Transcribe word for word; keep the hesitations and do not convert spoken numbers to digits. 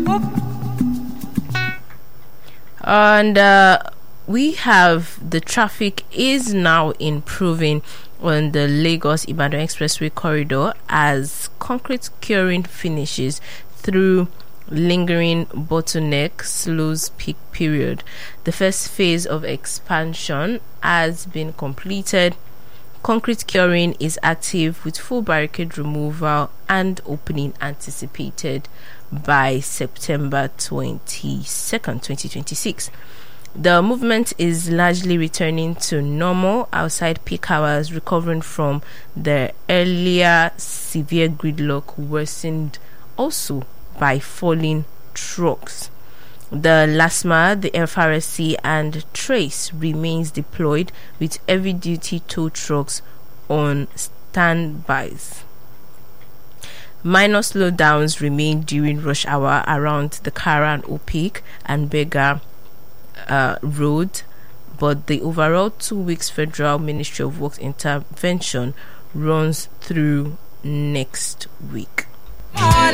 And uh, we have the traffic is now improving on the Lagos-Ibadan Expressway corridor as concrete curing finishes through lingering bottleneck slows peak period. The first phase of expansion has been completed. Concrete curing is active with full barricade removal and opening anticipated by September twenty-second, twenty twenty-six. The movement is largely returning to normal outside peak hours, recovering from the earlier severe gridlock worsened also by falling trucks. The LASMA, the F R S C and Trace remains deployed with heavy-duty tow trucks on standbys. Minor slowdowns remain during rush hour around the Kara and Opik and Bega uh, Road, but the overall two weeks Federal Ministry of Works intervention runs through next week.